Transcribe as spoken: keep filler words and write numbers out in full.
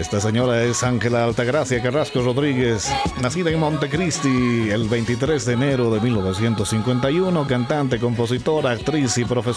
Esta señora es Ángela Altagracia Carrasco Rodríguez, nacida en Montecristi el veintitrés de enero de mil novecientos cincuenta y uno, cantante, compositora, actriz y profesora